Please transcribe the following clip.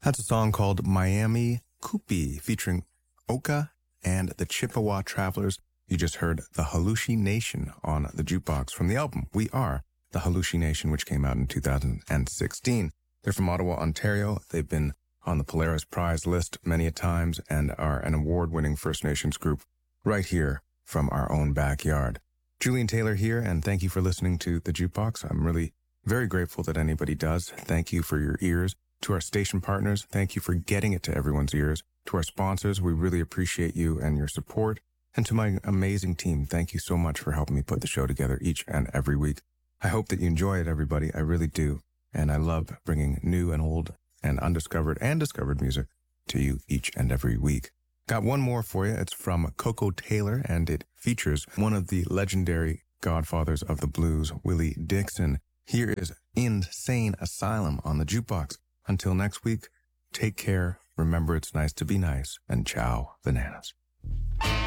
That's a song called Miami Kupi featuring Oka and the Chippewa Travelers. You just heard the Halushi Nation on the jukebox from the album We Are the Halushi Nation, which came out in 2016. They're from Ottawa, Ontario. They've been on the Polaris Prize list many a times and are an award-winning First Nations group right here from our own backyard. Julian Taylor here, and thank you for listening to The Jukebox. I'm really very grateful that anybody does. Thank you for your ears. To our station partners, thank you for getting it to everyone's ears. To our sponsors, we really appreciate you and your support. And to my amazing team, thank you so much for helping me put the show together each and every week. I hope that you enjoy it, everybody. I really do. And I love bringing new and old and undiscovered and discovered music to you each and every week. Got one more for you. It's from Coco Taylor, and it features one of the legendary godfathers of the blues, Willie Dixon. Here is Insane Asylum on the jukebox. Until next week, take care, remember it's nice to be nice, and ciao, bananas.